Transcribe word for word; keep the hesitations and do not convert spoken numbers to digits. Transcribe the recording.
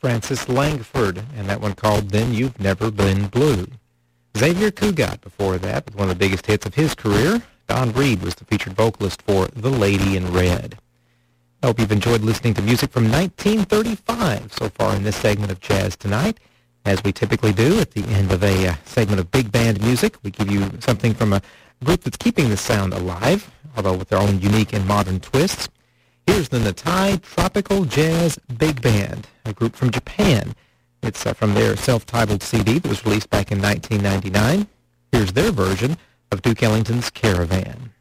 Francis Langford, and that one called Then You've Never Been Blue. Xavier Cugat before that, with one of the biggest hits of his career. Don Reed was the featured vocalist for The Lady in Red. I hope you've enjoyed listening to music from nineteen thirty-five so far in this segment of Jazz Tonight. As we typically do at the end of a uh, segment of big band music, we give you something from a group that's keeping the sound alive, although with their own unique and modern twists. Here's the Natai Tropical Jazz Big Band, a group from Japan. It's uh, from their self-titled C D that was released back in nineteen ninety-nine. Here's their version of Duke Ellington's Caravan.